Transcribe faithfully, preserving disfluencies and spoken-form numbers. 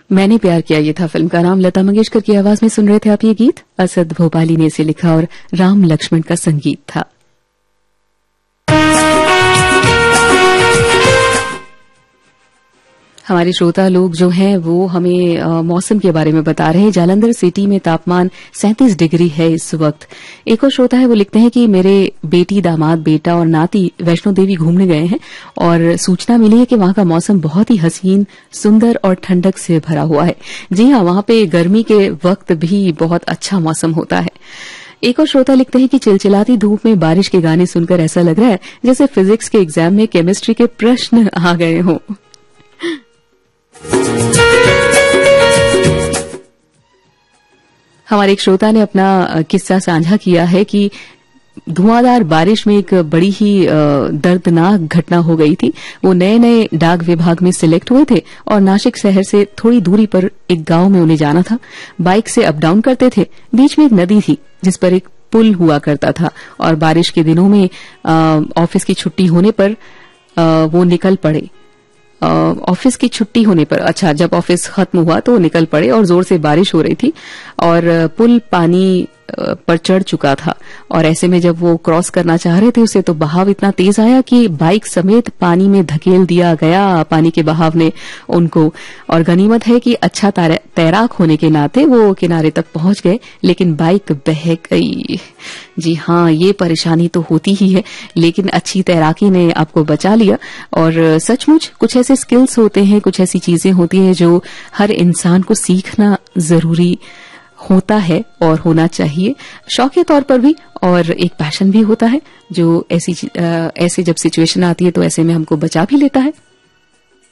मैंने प्यार किया, ये था फिल्म का नाम। लता मंगेशकर की आवाज में सुन रहे थे आप ये गीत। असद भोपाली ने इसे लिखा और राम लक्ष्मण का संगीत था। हमारे श्रोता लोग जो हैं वो हमें आ, मौसम के बारे में बता रहे हैं। जालंधर सिटी में तापमान सैंतीस डिग्री है इस वक्त। एक और श्रोता है, वो लिखते हैं कि मेरे बेटी, दामाद, बेटा और नाती वैष्णो देवी घूमने गए हैं और सूचना मिली है कि वहां का मौसम बहुत ही हसीन, सुंदर और ठंडक से भरा हुआ है। जी हां, वहां पे गर्मी के वक्त भी बहुत अच्छा मौसम होता है। एक और श्रोता लिखते हैं कि चिलचिलाती धूप में बारिश के गाने सुनकर ऐसा लग रहा है जैसे फिजिक्स के एग्जाम में केमिस्ट्री के प्रश्न आ गए हों। हमारे एक श्रोता ने अपना किस्सा साझा किया है कि धुआंधार बारिश में एक बड़ी ही दर्दनाक घटना हो गई थी। वो नए नए डाक विभाग में सिलेक्ट हुए थे और नासिक शहर से थोड़ी दूरी पर एक गांव में उन्हें जाना था। बाइक से अप डाउन करते थे। बीच में एक नदी थी जिस पर एक पुल हुआ करता था और बारिश के दिनों में ऑफिस की छुट्टी होने पर आ, वो निकल पड़े। ऑफिस की छुट्टी होने पर, अच्छा, जब ऑफिस खत्म हुआ तो निकल पड़े और जोर से बारिश हो रही थी और पुल पानी पर चढ़ चुका था और ऐसे में जब वो क्रॉस करना चाह रहे थे उसे तो बहाव इतना तेज आया कि बाइक समेत पानी में धकेल दिया गया पानी के बहाव ने उनको। और गनीमत है कि अच्छा तैराक होने के नाते वो किनारे तक पहुंच गए, लेकिन बाइक बह गई। जी हाँ, ये परेशानी तो होती ही है, लेकिन अच्छी तैराकी ने आपको बचा लिया। और सचमुच कुछ ऐसे स्किल्स होते हैं, कुछ ऐसी चीजें होती हैं जो हर इंसान को सीखना जरूरी होता है और होना चाहिए, शौक के तौर पर भी, और एक पैशन भी होता है जो ऐसी ऐसे जब सिचुएशन आती है तो ऐसे में हमको बचा भी लेता है।